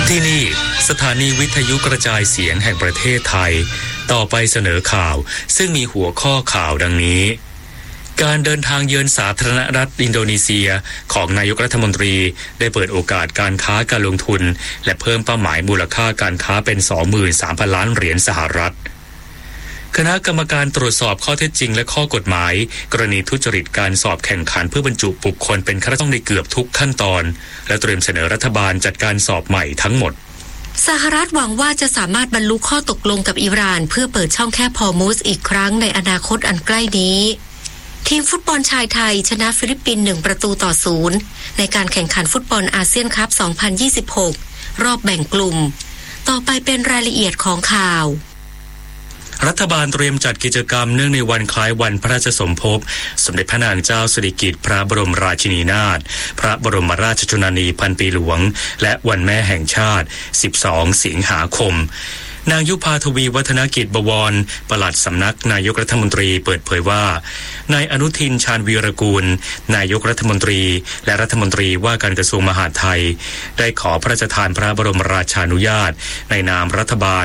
ที่นี่สถานีวิทยุกระจายเสียงแห่งประเทศไทยต่อไปเสนอข่าวซึ่งมีหัวข้อข่าวดังนี้การเดินทางเยือนสาธารณรัฐอินโดนีเซียของนายกรัฐมนตรีได้เปิดโอกาสการค้าการลงทุนและเพิ่มเป้าหมายมูลค่าการค้าเป็น 23,000 ล้านเหรียญสหรัฐคณะกรรมการตรวจสอบข้อเท็จจริงและข้อกฎหมายกรณีทุจริตการสอบแข่งขันเพื่อบรรจุบุคคลเป็นข้าราชการในเกือบทุกขั้นตอนและเตรียมเสนอรัฐบาลจัดการสอบใหม่ทั้งหมดสหรัฐหวังว่าจะสามารถบรรลุข้อตกลงกับอิหร่านเพื่อเปิดช่องแคบฮอร์มุซอีกครั้งในอนาคตอันใกล้นี้ทีมฟุตบอลชายไทยชนะฟิลิปปินส์1-0ในการแข่งขันฟุตบอลอาเซียนคัพ 2026 รอบแบ่งกลุ่มต่อไปเป็นรายละเอียดของข่าวรัฐบาลเตรียมจัดกิจกรรมเนื่องในวันคล้ายวันพระราชสมภพสมเด็จพระนางเจ้าสิริกิติ์พระบรมราชินีนาถพระบรมราชชนนีพันปีหลวงและวันแม่แห่งชาติ12สิงหาคมนางยุพาทวีวัฒนกิจบวรปลัดสำนักนายกรัฐมนตรีเปิดเผยว่านายอนุทินชาญวีรกูลนายกรัฐมนตรีและรัฐมนตรีว่าการกระทรวงมหาดไทยได้ขอพระราชทานพระบรมราชานุญาตในนามรัฐบาล